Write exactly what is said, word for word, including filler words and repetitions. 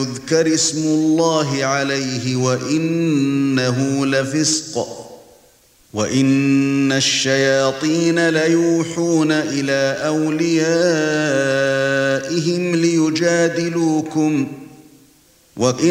يُذْكَرِ اسْمُ اللَّهِ عَلَيْهِ وَإِنَّهُ لَفِسْقٌ وَإِنَّ الشَّيَاطِينَ لَيُوحُونَ إِلَى أَوْلِيَائِهِمْ لِيُجَادِلُوكُمْ وَإِنَّ